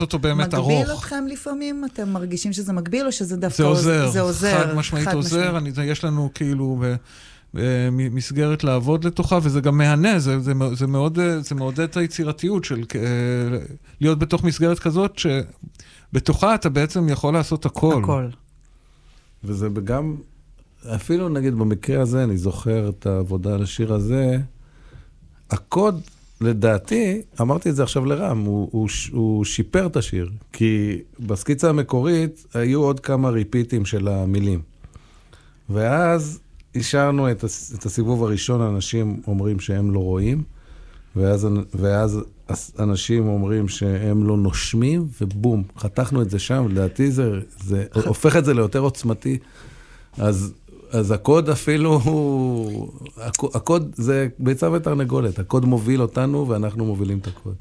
אותו באמת ארוך. מגביל אתכם לפעמים? אתם מרגישים שזה מגביל או שזה דווקא זה עוזר. חד משמעית עוזר. יש לנו כאילו מסגרת לעבוד לתוכה, וזה גם מהנה, זה מעודד את היצירתיות של להיות בתוך מסגרת כזאת, שבתוכה אתה בעצם יכול לעשות הכל. הכל. וזה גם, אפילו נגיד במקרה הזה, אני זוכר את העבודה על השיר הזה, הקוד, לדעתי, אמרתי את זה עכשיו לרם, הוא שיפר את השיר, כי בסקיצה המקורית היו עוד כמה ריפיטים של המילים. ואז השארנו את הסיבוב הראשון, אנשים אומרים שהם לא רואים, ואז אנשים אומרים שהם לא נושמים, ובום, חתכנו את זה שם, לדעתי זה הופך את זה ליותר עוצמתי. אז הקוד אפילו, הקוד זה ביצה ותרנגולת, הקוד מוביל אותנו ואנחנו מובילים את הקוד.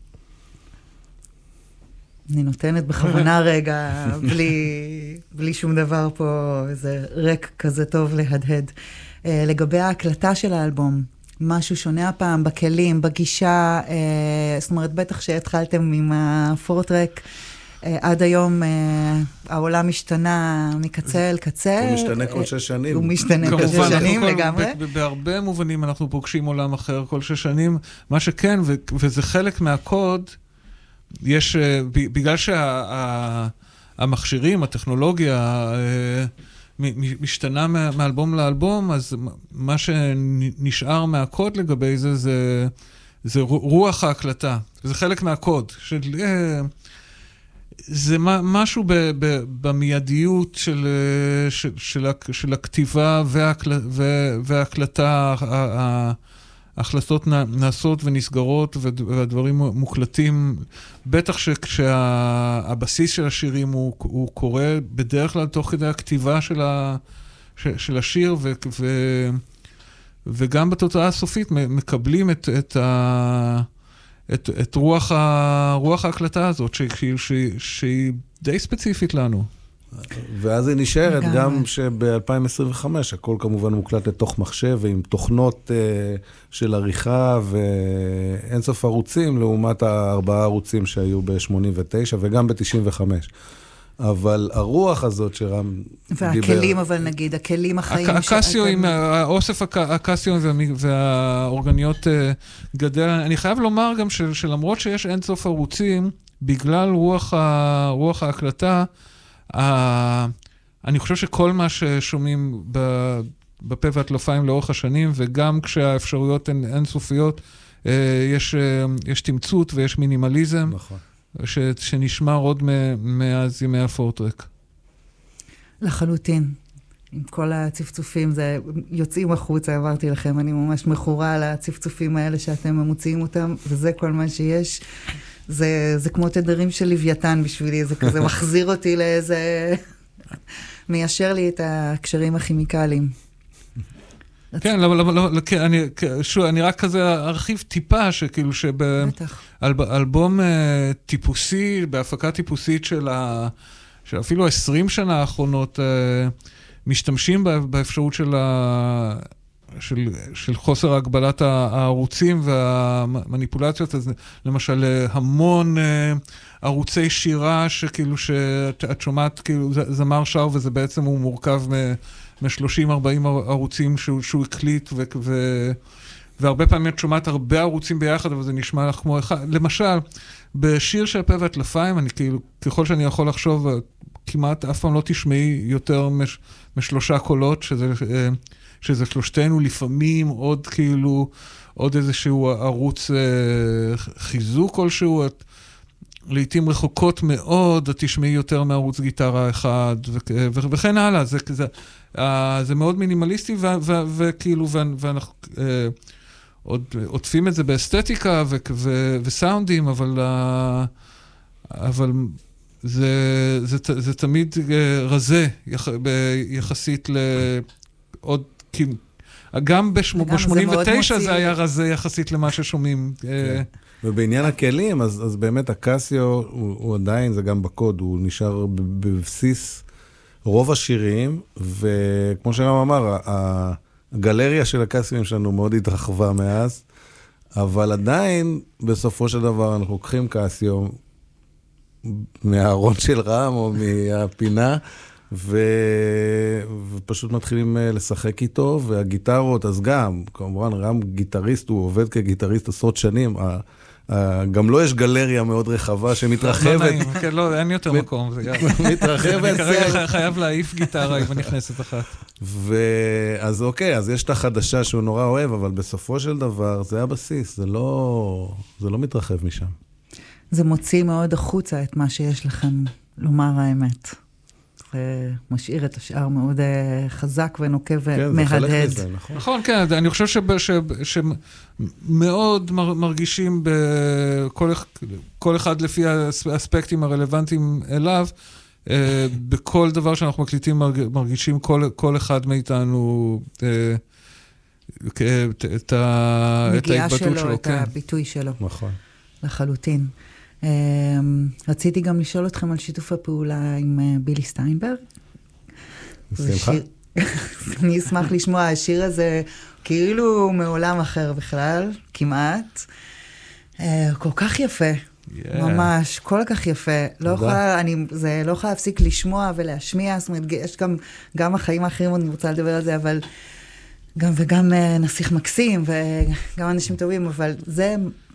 אני נותנת בכוונה רגע, בלי שום דבר פה, איזה ריק כזה טוב להדהד. לגבי ההקלטה של האלבום, משהו שונה הפעם בכלים, בגישה, זאת אומרת, בטח שהתחלתם עם הפורטרק, עד היום העולם משתנה מקצה אל קצה. הוא משתנה כל 6 שנים. הוא משתנה כל 6 שנים לגמרי. בהרבה מובנים אנחנו פוגשים עולם אחר כל 6 שנים. מה שכן, וזה חלק מהקוד, יש, בגלל שהמכשירים, הטכנולוגיה, משתנה מאלבום לאלבום, אז מה שנשאר מהקוד לגבי זה רוח ההקלטה. זה חלק מהקוד. זה משהו במיידיות של הכתיבה וההקלטה, ההחלטות נעשות ונסגרות והדברים מוקלטים, בטח שכשהבסיס של השירים הוא קורה בדרך כלל תוך כדי הכתיבה של השיר, וגם בתוצאה הסופית מקבלים את רוח ההקלטה הזאת, שהיא די ספציפית לנו. ואז היא נשארת גם שב-2025, הכל כמובן מוקלט לתוך מחשב, ועם תוכנות של עריכה, ואין סוף ערוצים, לעומת 4 ערוצים שהיו ב-89, וגם ב-95. אבל הרוח הזאת שרם דיבר... והכלים, אבל נגיד, הכלים החיים... הקסיו, האוסף הקסיו והאורגניות גדל. אני חייב לומר גם שלמרות שיש אין סוף ערוצים, בגלל רוח ההקלטה, אני חושב שכל מה ששומעים בפה והטלפיים לאורך השנים, וגם כשהאפשרויות הן אינסופיות, יש תמצות ויש מינימליזם. נכון. שנשמר עוד מאז ימי הפורטרק. לחלוטין. עם כל הצפצופים, זה יוצאים החוצה, עברתי לכם, אני ממש מכורה על הצפצופים האלה שאתם מוציאים אותם, וזה כל מה שיש. זה כמו תדרים של לוויתן בשבילי, זה כזה מחזיר אותי לאיזה... מיישר לי את הקשרים הכימיקליים. כן, אני רק כזה ארחיב טיפה, שכאילו שבאלבום טיפוסי, בהפקה טיפוסית של אפילו 20 שנה האחרונות, משתמשים באפשרות של חוסר הגבלת הערוצים והמניפולציות, אז למשל המון ערוצי שירה, שכאילו שאת שומעת, כאילו זמר שר, וזה בעצם הוא מורכב מ-30-40 ערוצים שהוא הקליט, והרבה פעמים את שומעת הרבה ערוצים ביחד, אבל זה נשמע לך כמו אחד. למשל, בשיר של הפה והטלפיים, אני כאילו, ככל שאני יכול לחשוב, כמעט אף פעם לא תשמעי יותר מ3 קולות, שזה שלושתנו, לפעמים עוד כאילו, עוד איזשהו ערוץ חיזוק כלשהו, לעתים רחוקות מאוד, את תשמעי יותר מערוץ גיטרה אחד, וכן הלאה. זה מאוד מינימליסטי, וכאילו, ואנחנו עוטפים את זה באסתטיקה וסאונדים, אבל זה תמיד רזה, יחסית לעוד, גם ב-89 זה היה רזה יחסית למה ששומעים. ובעניין הכלים, אז באמת הקסיו הוא עדיין, זה גם בקוד, הוא נשאר בבסיס רוב השירים, וכמו שרם אמר, הגלריה של הקסיואים שלנו מאוד התרחבה מאז, אבל עדיין בסופו של דבר אנחנו לוקחים קסיו, מהארון של רם או מהפינה, ופשוט מתחילים לשחק איתו, והגיטרות, אז גם, כמובן, רם גיטריסט, הוא עובד כגיטריסט עשרות שנים, גם לו יש גלריה מאוד רחבה שמתרחבת. לא נעים, כן, לא, אין יותר מקום. מתרחבת. אני כרגע חייב להעיף גיטרה אם נכנסת אחת. אז אוקיי, אז יש את החדשה שהוא נורא אוהב, אבל בסופו של דבר זה הבסיס, זה לא מתרחב משם. זה מוציא מאוד החוצה את מה שיש לכם לומר האמת. זה משאיר את השאר מאוד חזק ונוקב ומהדהד. כן, זה חלק מזה, נכון. נכון, כן, אני חושב שמאוד מרגישים כל אחד לפי האספקטים הרלוונטיים אליו, בכל דבר שאנחנו מקליטים מרגישים כל אחד מאיתנו את ההתבטאות שלו. את הביטוי שלו. נכון. לחלוטין. רציתי גם לשאול אתכם על שיתוף הפעולה עם בילי סטיינברג. שמחה. אני אשמח לשמוע, השיר הזה כאילו מעולם אחר בכלל, כמעט. כל כך יפה. ממש, כל כך יפה. לא יכולה להפסיק לשמוע ולהשמיע, זאת אומרת, יש גם החיים האחרים, אני רוצה לדבר על זה, אבל וגם נסיך מקסים, וגם אנשים טובים, אבל זה...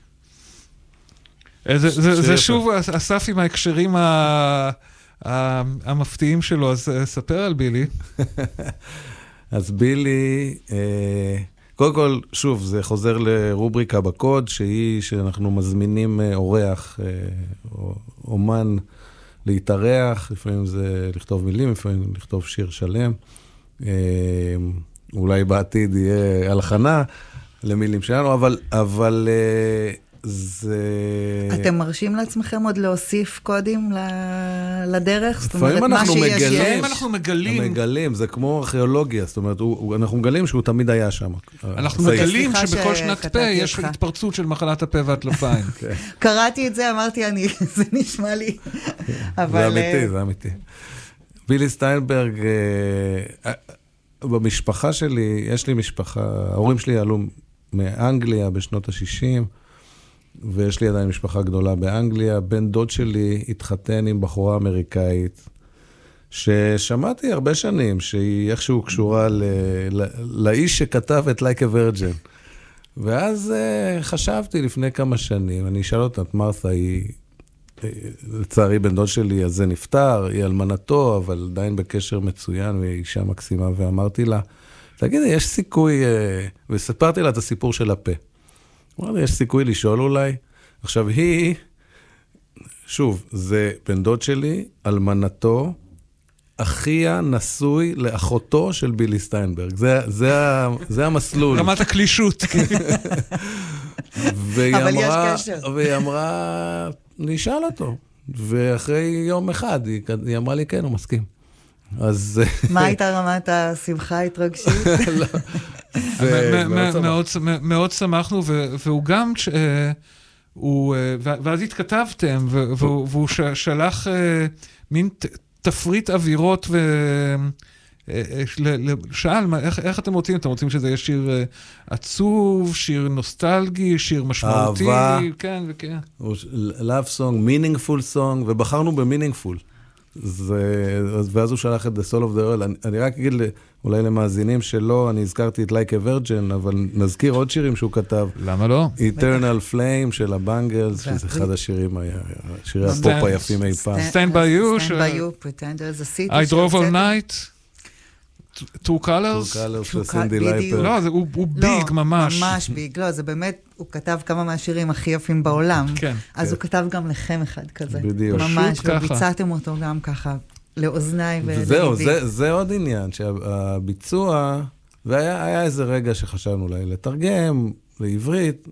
זה שוב אסף עם ההקשרים המפתיעים שלו, אז ספר על בילי. אז בילי, קודם כל, שוב, זה חוזר לרובריקה בקוד, שאנחנו מזמינים אורח, אומן להתארח, לפעמים זה לכתוב מילים, לפעמים לכתוב שיר שלם, אולי בעתיד יהיה הלחנה למילים שלנו, אבל זה... אתם מרשים לעצמכם עוד להוסיף קודים לדרך? זאת אומרת, לפעמים אנחנו מגלים, זה כמו ארכיאולוגיה, זאת אומרת, אנחנו מגלים שהוא תמיד היה שם. אנחנו מגלים שבכל שנת פה יש התפרצות של מחלת הפה והטלפיים. קראתי את זה, אמרתי, זה נשמע לי. זה אמיתי. בילי סטיינברג, במשפחה שלי, יש לי משפחה, ההורים שלי עלו מאנגליה בשנות ה-60, ויש לי עדיין משפחה גדולה באנגליה. בן דוד שלי התחתן עם בחורה אמריקאית, ששמעתי הרבה שנים, שהיא איכשהו קשורה לאיש שכתב את Like a Virgin. ואז חשבתי לפני כמה שנים, אני אשאל אותה, את מרת'ה, לצערי בן דוד שלי הזה נפטר, היא אלמנתו, אבל עדיין בקשר מצוין, והיא אישה מקסימה, ואמרתי לה, תגידי, יש סיכוי, וספרתי לה את הסיפור של הפה. אמרתי, יש סיכוי לשאול אולי. עכשיו היא, שוב, זה בן דוד שלי, אלמנתו, אחיה נשוי לאחותו של בילי סטיינברג. זה המסלול. רמת הקלישות. אבל יש קשר. והיא אמרה, נשאל אותו. ואחרי יום אחד, היא אמרה לי, כן, הוא מסכים. אז... מה הייתה רמת השמחה ההתרגשית? מאוד שמחנו, והוא גם, ואז התכתבתם, והוא שלח מין תפריט אווירות, שאל, איך אתם רוצים? אתם רוצים שזה יהיה שיר עצוב, שיר נוסטלגי, שיר משמעותי? אהבה. כן, וכן. love song, meaningful song, ובחרנו ב-meaningful. ואז הוא שלח את The Soul of the World. אני רק אגיד אולי למאזינים שלא, אני הזכרתי את Like a Virgin, אבל נזכיר עוד שירים שהוא כתב. למה לא? Eternal Flame של הבנגלס, שזה אחד השירים, שירי הפופ היפים אי פעם. Stand by You. Stand by You, Pretend There's a City. I Drove All Night. Two Colors. Two Colors של סינדי לייפר. לא, הוא ביג ממש. ממש ביג, לא, זה באמת, הוא כתב כמה מהשירים הכי יפים בעולם. כן. אז הוא כתב גם לכם אחד כזה. בדיוק. ממש, וביצעתם אותו גם ככה, לאוזניי ולליבי. וזהו, זה עוד עניין, שהביצוע, והיה איזה רגע שחשבנו אולי לתרגם לעברית,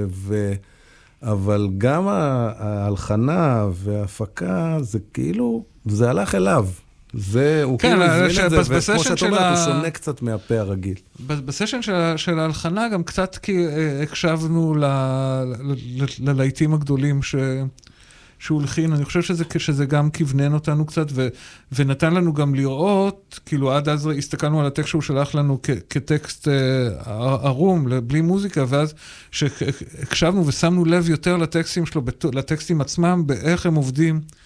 אבל גם ההלחנה וההפקה, זה כאילו, זה הלך אליו. הוא כאילו הזמין את זה, וכמו שאת אומרת, הוא שונה קצת מהפה הרגיל. בסשן של ההלחנה גם קצת הקשבנו ללהיטים הגדולים שהוא הלחין. אני חושב שזה גם כיוונן אותנו קצת, ונתן לנו גם לראות, כאילו עד אז הסתכלנו על הטקסט שהוא שלח לנו כטקסט ערום, בלי מוזיקה, ואז שהקשבנו ושמנו לב יותר לטקסטים שלו, לטקסטים עצמם, באיך הם עובדים